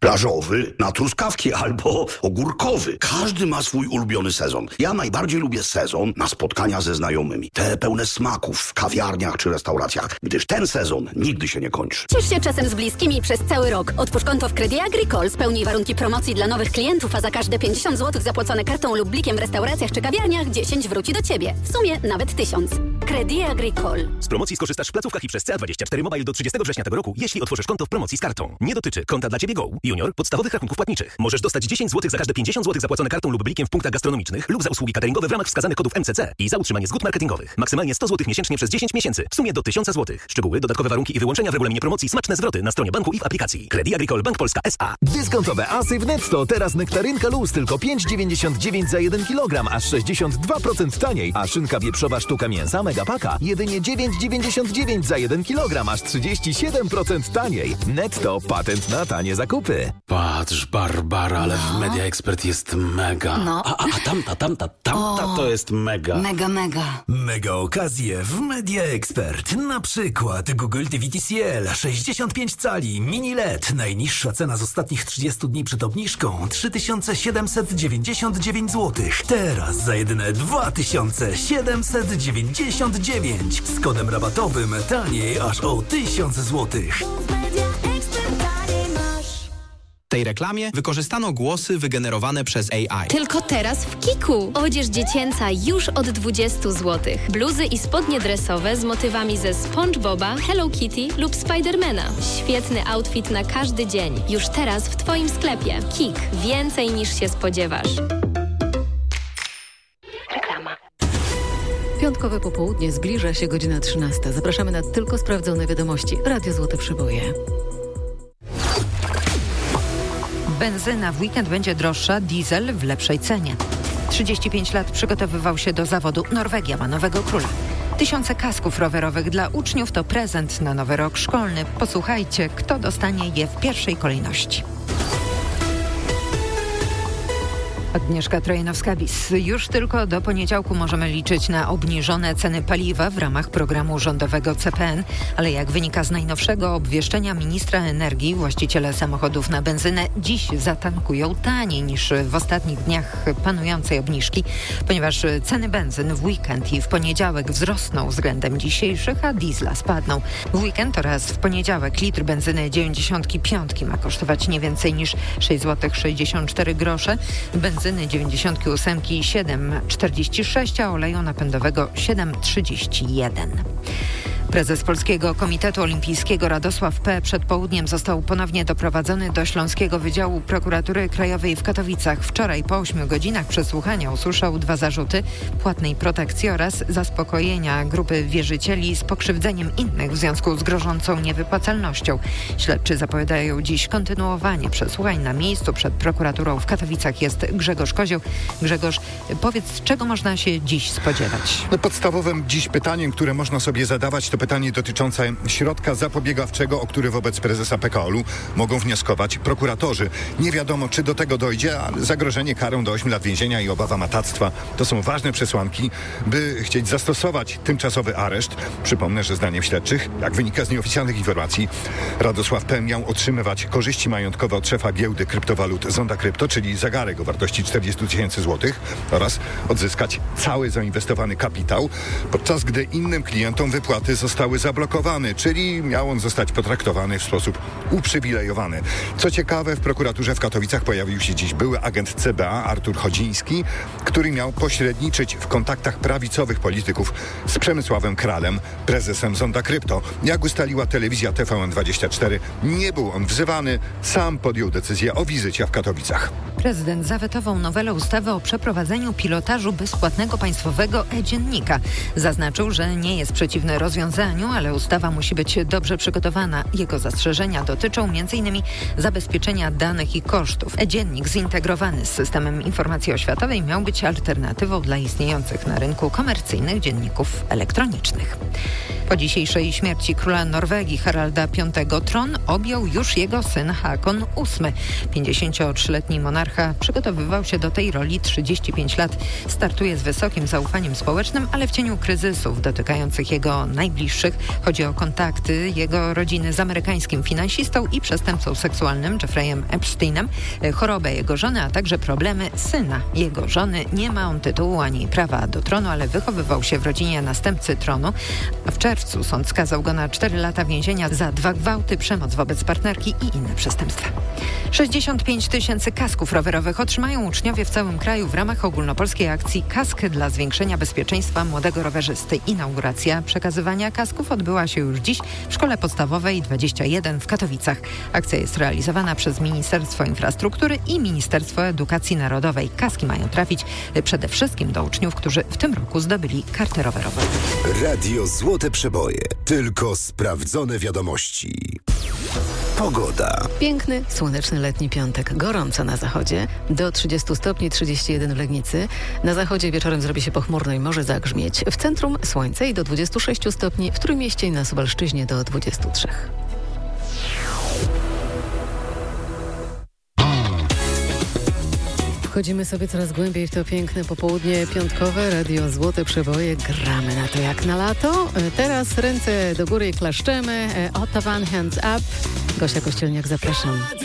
plażowy na truskawki albo ogórkowy. Każdy ma swój ulubiony sezon. Ja najbardziej lubię sezon na spotkania ze znajomymi. Te pełne smaków w kawiarniach czy restauracjach, gdyż ten sezon nigdy się nie kończy. Ciesz się czasem z bliskimi przez cały rok. Otwórz konto w Credit Agricole, spełnij warunki promocji dla nowych klientów, a za każde 50 zł zapłacone kartą lub blikiem w restauracjach czy kawiarniach 10 wróci do Ciebie. W sumie nawet 1000. Credit Agricole. Z promocji skorzystasz w placówkach i przez CA24 Mobile do 30 września tego roku, jeśli otworzysz konto w promocji z kartą. Nie dotyczy konta dla Ciebie Go, Junior, podstawowych rachunków płatniczych. Możesz dostać 10 zł za każde 50 zł zapłacone kartą lub blikiem w punktach gastronomicznych lub za usługi cateringowe w ramach wskazanych kodów MCC i za utrzymanie zgód marketingowych. Maksymalnie 100 zł miesięcznie przez 10 miesięcy. W sumie do 1000 zł. Szczegóły, dodatkowe warunki i wyłączenia w regulaminie promocji, smaczne zwroty na stronie banku i w aplikacji. Credit Agricole Bank Polska S.A. Dyskontowe asy w Netto. Teraz nektarynka luz tylko 5,99 za 1 kg, aż 62% taniej. A szynka wieprzowa sztuka mięsa Megapaka jedynie 9,99 za 1 kg, aż 37% taniej. Netto, patent na tanie zakupy. Patrz, Barbara, ale w Media Expert jest mega. No. A tamta to jest mega. Mega. Mega okazje w Media Expert. Na przykład Google TV TCL 65 cali mini LED. Najniższa cena z ostatnich 30 dni przed obniżką 3799 zł. Teraz za jedyne 2799. Z kodem rabatowym taniej aż o 1000 zł. W tej reklamie wykorzystano głosy wygenerowane przez AI. Tylko teraz w Kiku. Odzież dziecięca już od 20 zł. Bluzy i spodnie dresowe z motywami ze SpongeBoba, Hello Kitty lub Spidermana. Świetny outfit na każdy dzień. Już teraz w Twoim sklepie. Kik. Więcej niż się spodziewasz. Reklama. Piątkowe popołudnie, zbliża się godzina 13. Zapraszamy na tylko sprawdzone wiadomości. Radio Złote Przyboje. Benzyna w weekend będzie droższa, diesel w lepszej cenie. 35 lat przygotowywał się do zawodu. Norwegia ma nowego króla. Tysiące kasków rowerowych dla uczniów to prezent na nowy rok szkolny. Posłuchajcie, kto dostanie je w pierwszej kolejności. Agnieszka Trojanowska-Bis. Już tylko do poniedziałku możemy liczyć na obniżone ceny paliwa w ramach programu rządowego CPN, ale jak wynika z najnowszego obwieszczenia ministra energii, właściciele samochodów na benzynę dziś zatankują taniej niż w ostatnich dniach panującej obniżki, ponieważ ceny benzyn w weekend i w poniedziałek wzrosną względem dzisiejszych, a diesla spadną. W weekend oraz w poniedziałek litr benzyny 95 ma kosztować nie więcej niż 6,64 zł, benzyny 98 7,46, a oleju napędowego 7,31. Prezes Polskiego Komitetu Olimpijskiego Radosław P. przed południem został ponownie doprowadzony do Śląskiego Wydziału Prokuratury Krajowej w Katowicach. Wczoraj po 8 godzinach przesłuchania usłyszał 2 zarzuty płatnej protekcji oraz zaspokojenia grupy wierzycieli z pokrzywdzeniem innych w związku z grożącą niewypłacalnością. Śledczy zapowiadają dziś kontynuowanie przesłuchań na miejscu. Przed prokuraturą w Katowicach jest Grzegorz Kozioł. Grzegorz, powiedz, czego można się dziś spodziewać? Podstawowym dziś pytaniem, które można sobie zadawać, to pytanie dotyczące środka zapobiegawczego, o który wobec prezesa PKOL-u mogą wnioskować prokuratorzy. Nie wiadomo, czy do tego dojdzie, ale zagrożenie karą do 8 lat więzienia i obawa matactwa to są ważne przesłanki, by chcieć zastosować tymczasowy areszt. Przypomnę, że zdaniem śledczych, jak wynika z nieoficjalnych informacji, Radosław P. miał otrzymywać korzyści majątkowe od szefa giełdy kryptowalut Zonda Krypto, czyli zegarek o wartości 40 tysięcy złotych, oraz odzyskać cały zainwestowany kapitał, podczas gdy innym klientom wypłaty zostały zablokowane, czyli miał on zostać potraktowany w sposób uprzywilejowany. Co ciekawe, w prokuraturze w Katowicach pojawił się dziś były agent CBA Artur Chodziński, który miał pośredniczyć w kontaktach prawicowych polityków z Przemysławem Kralem, prezesem Zonda Krypto. Jak ustaliła telewizja TVN24, nie był on wzywany, sam podjął decyzję o wizycie w Katowicach. Prezydent zawetował nowelę ustawy o przeprowadzeniu pilotażu bezpłatnego państwowego e-dziennika. Zaznaczył, że nie jest przeciwny rozwiązaniu, ale ustawa musi być dobrze przygotowana. Jego zastrzeżenia dotyczą m.in. zabezpieczenia danych i kosztów. E-dziennik zintegrowany z systemem informacji oświatowej miał być alternatywą dla istniejących na rynku komercyjnych dzienników elektronicznych. Po dzisiejszej śmierci króla Norwegii Haralda V tron objął już jego syn Haakon VIII. 53-letni monarcha oligarcha przygotowywał się do tej roli 35 lat. Startuje z wysokim zaufaniem społecznym, ale w cieniu kryzysów dotykających jego najbliższych. Chodzi o kontakty jego rodziny z amerykańskim finansistą i przestępcą seksualnym Jeffreyem Epsteinem, chorobę jego żony, a także problemy syna jego żony. Nie ma on tytułu ani prawa do tronu, ale wychowywał się w rodzinie następcy tronu. W czerwcu sąd skazał go na 4 lata więzienia za 2 gwałty, przemoc wobec partnerki i inne przestępstwa. 65 000 kasków rowerowych otrzymają uczniowie w całym kraju w ramach ogólnopolskiej akcji Kask dla zwiększenia bezpieczeństwa młodego rowerzysty. Inauguracja przekazywania kasków odbyła się już dziś w Szkole Podstawowej 21 w Katowicach. Akcja jest realizowana przez Ministerstwo Infrastruktury i Ministerstwo Edukacji Narodowej. Kaski mają trafić przede wszystkim do uczniów, którzy w tym roku zdobyli kartę rowerową. Radio Złote Przeboje. Tylko sprawdzone wiadomości. Pogoda. Piękny, słoneczny letni piątek. Gorąco na zachodzie. Do 30 stopni, 31 w Legnicy. Na zachodzie wieczorem zrobi się pochmurno i może zagrzmieć. W centrum słońce i do 26 stopni. W Trójmieście i na Suwalszczyźnie do 23. Wchodzimy sobie coraz głębiej w to piękne popołudnie piątkowe. Radio Złote Przeboje. Gramy na to jak na lato. Teraz ręce do góry i klaszczemy. Ottawa, hands up. Gosia Kościelniak, zapraszam.